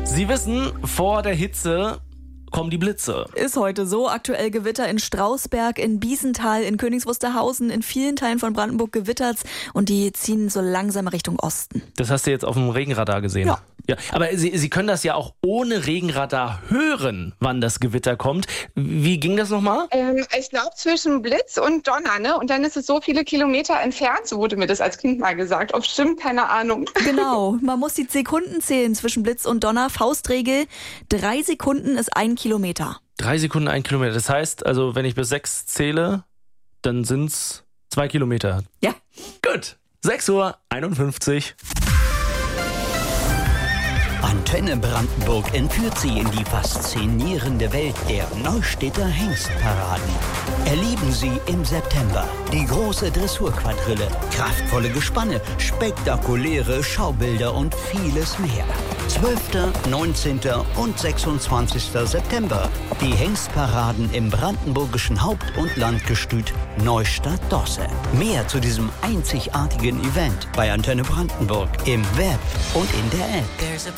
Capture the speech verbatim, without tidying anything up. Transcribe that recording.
Sie wissen, vor der Hitze kommen die Blitze. Ist heute so. Aktuell Gewitter in Strausberg, in Biesenthal, in Königs Wusterhausen, in vielen Teilen von Brandenburg gewittert's und die ziehen so langsam Richtung Osten. Das hast du jetzt auf dem Regenradar gesehen? Ja. Ja, aber Sie, Sie können das ja auch ohne Regenradar hören, wann das Gewitter kommt. Wie ging das nochmal? Ähm, ich glaube zwischen Blitz und Donner, ne? Und dann ist es so viele Kilometer entfernt, so wurde mir das als Kind mal gesagt. Ob stimmt, keine Ahnung. Genau, man muss die Sekunden zählen zwischen Blitz und Donner. Faustregel, drei Sekunden ist ein Kilometer. Drei Sekunden, ein Kilometer. Das heißt, also wenn ich bis sechs zähle, dann sind's zwei Kilometer. Ja. Gut, sechs Uhr einundfünfzig. Antenne Brandenburg entführt Sie in die faszinierende Welt der Neustädter Hengstparaden. Erleben Sie im September die große Dressurquadrille, kraftvolle Gespanne, spektakuläre Schaubilder und vieles mehr. zwölften, neunzehnten und sechsundzwanzigsten September. Die Hengstparaden im brandenburgischen Haupt- und Landgestüt Neustadt-Dosse. Mehr zu diesem einzigartigen Event bei Antenne Brandenburg im Web und in der App.